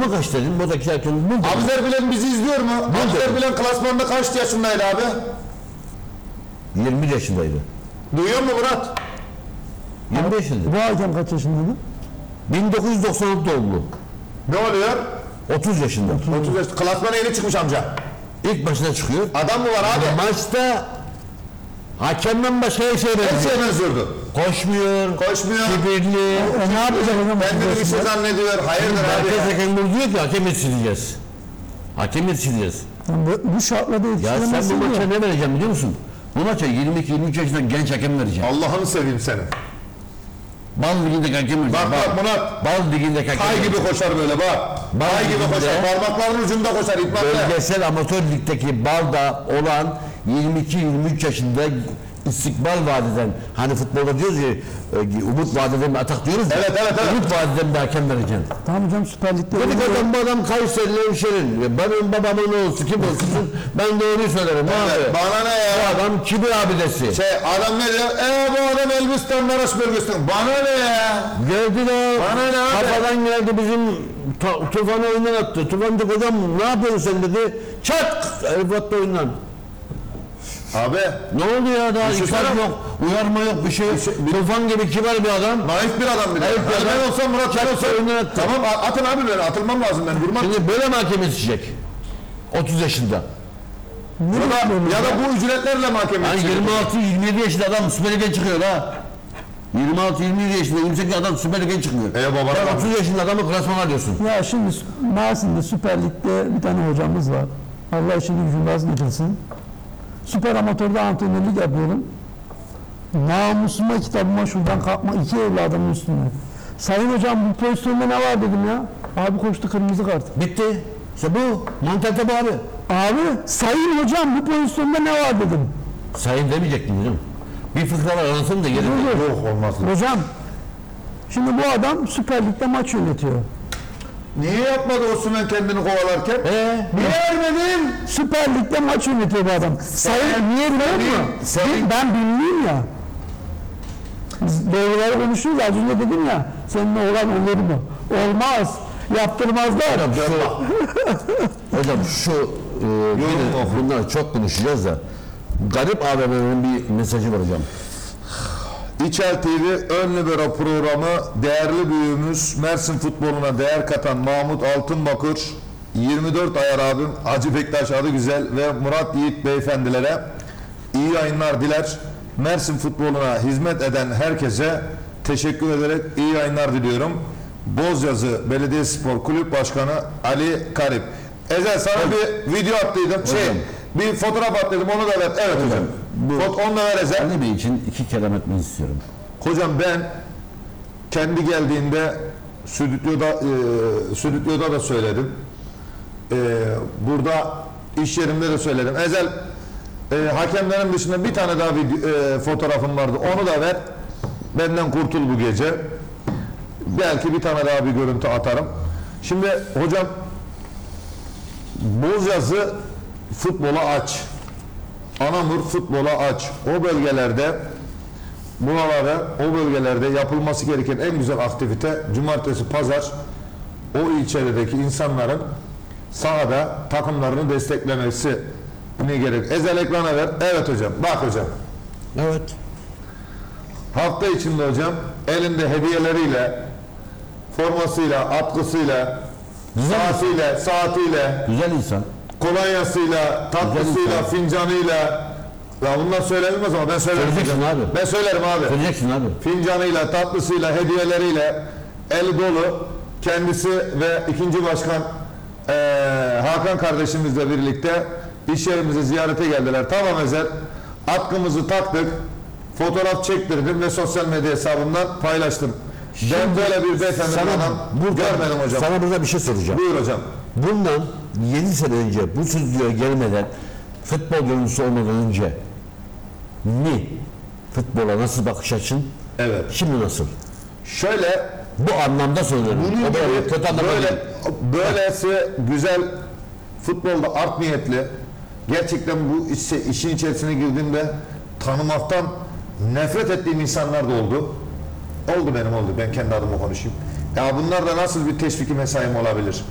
Rakamı kaç dedim? Buradaki hakem bu. Abuzer Bilen bizi izliyor mu? Abuzer Bilen klasmanda kaç yaşındaydı abi? 21 yaşındaydı. Duyuyor mu Murat? 25 yaşındaydı. Bu hakem kaç yaşındaydı? 1996 doğumlu. Ne oluyor? 30 yaşında. 30 yaş. Klasmana yeni çıkmış amca. İlk başına çıkıyor. Adam mı var abi? Maçta hakemden başka her şey Her benziyor. şeye benziyordu. Koşmuyor. Koşmuyor. Kibirli. Ne yapacak hocam? Kendini bir şey zannediyor. Hayırdır abi Merkez ya? hakem diyor ki hakem yetiştireceğiz. Hakem yetiştireceğiz. Bu şartlarda Ya sen yetiştiremezsin bu maça ya. ne vereceğim biliyor musun? Bu maça 22-23 yaşında genç hakem vereceğim. Allah'ını seveyim seni. Bal ligindeki hakem vereceğim. Bak bak Murat. Bal ligindeki hakem Kay gibi vereceğim. koşar böyle bak. Kay gibi liginde- koşar. Parmaklarının ucunda koşar. İtmakla. Bölgesel amatör ligdeki balda olan 22-23 yaşında istikbal vadeden, hani futbolda diyoruz ya umut vadeden bir atak diyoruz ya, Evet, evet, evet. umut vadeden bir hakem vereceğim. Tamam hocam Süper Lig'de Dedik oynuyor. adam bu adam Kayseri'li hemşerin. Benim babamın oğlusu kim olsun ben doğruyu söylerim Evet, abi. bana ne Bu ya? adam kibir abidesi. Adam ne diyor? Bu adam Elbistan Maraş bölgesinden. Bana ne ya? Geldiler. Bana ne abi? Kafadan geldi bizim Tufan'ı oyundan attı. Tufan dedi hocam ne yapıyorsun sen dedi. Çak! Herif attı oyundan. Abi. Ne oldu ya daha Düşünsene. ikaz yok, uyarma yok, bir şey yok. Tufan gibi kibar bir adam. Naif bir adam bir de. Naif bir Yani adam. ben olsam Murat ben olsam. oyundan attı. Tamam atın abi beni. Atılmam lazım ben. Vurmam. Şimdi böyle mahkeme yetişecek. 30 yaşında. Ya da bu ücretlerle mahkeme Yani yetişecek. 26-27 yaşında adam Süper Lig'e çıkıyor ha. 26-27 yaşında 28 adam Süper Lig'e çıkmıyor. Baba. Sen 30 yaşında adamı klasman alıyorsun. Ya şimdi Mersin'de Süper Lig'de bir tane hocamız var. Allah işini gücünü razı getirsin. Süper Amatör'de antrenörlük yapıyorum. Namusuma kitabıma şuradan kalkma 2 evladımın üstüne. Sayın hocam bu pozisyonda ne var dedim ya. Abi koştu kırmızı kart. Bitti. İşte bu. Mantalite bu abi. Abi sayın hocam bu pozisyonda ne var dedim. Sayın demeyecektin hocam. Bir fıkralar anlatın da gelin. Yok olmaz. Hocam şimdi bu adam Süper Lig'de maç yönetiyor. Niye yapmadı Osman kendini kovalarken? Vermedim. Süper Lig'de maç yönetiyor bu adam. Sayın niye biliyor musun? Ben bilmiyim ya. Biz doğruları konuşuyoruz. Az önce dedim ya. Senin oğlan olur mu? Olmaz. Yaptırmazlar. Hocam şu bunlar çok konuşacağız da Garip AVM'nin bir mesajı var hocam. İçel TV ön libero programı değerli büyüğümüz Mersin futboluna değer katan Mahmut Altınbakır, 24 ayar abim Hacı Bektaş adı güzel ve Murat Yiğit beyefendilere iyi yayınlar diler. Mersin futboluna hizmet eden herkese teşekkür ederek iyi yayınlar diliyorum. Bozyazı Belediyespor Kulüp Başkanı Ali Karip. Ezel sana bir video attıydım. Bir fotoğraf attıydım onu da ver. Evet hocam. Onu da ver Ezel. Ali Bey için 2 kelam etmeni istiyorum. Hocam ben kendi geldiğinde stüdyoda da söyledim. Burada iş yerimde de söyledim. Ezel hakemlerin dışında bir tane daha fotoğrafım vardı. Onu da ver. Benden kurtul bu gece. Belki bir tane daha bir görüntü atarım. Şimdi hocam Bozyazı futbola aç. Anamur futbola aç. O bölgelerde o bölgelerde yapılması gereken en güzel aktivite cumartesi pazar o ilçelerdeki insanların sahada takımlarını desteklemesi ne gerek? Ezel ekrana ver. Evet hocam. Bak hocam. Evet. Hafta içinde hocam elinde hediyeleriyle, formasıyla, atkısıyla, saatiyle, Güzel insan. kolonyasıyla, tatlısıyla, fincanıyla, ya bunlar söylenilmez ama ben söylerim. Söyleyeceksin abi. Ben söylerim abi. Söyleyeceksin abi. Fincanıyla, tatlısıyla, hediyeleriyle eli dolu kendisi ve ikinci başkan Hakan kardeşimizle birlikte iş yerimize ziyarete geldiler. Tamam Ezel, atkımızı taktık, fotoğraf çektirdim ve sosyal medya hesabımdan paylaştım. Ben böyle bir beyefendi adam görmedim hocam. Sana burada bir şey soracağım. Buyur hocam. Bundan 7 sene önce bu stüdyoya gelmeden futbol görüntüsü olmadan önce mi futbola nasıl bakış açın? Evet. Şimdi nasıl? Şöyle Bu anlamda söylüyorum. bunun O böyle gibi kötü anlamda değil. böylesi güzel futbolda art niyetli gerçekten bu işin içerisine girdiğimde tanımaktan nefret ettiğim insanlar da oldu. Oldu benim oldu. Ben kendi adıma konuşayım. Ya bunlar da nasıl bir teşviki mesaim olabilir?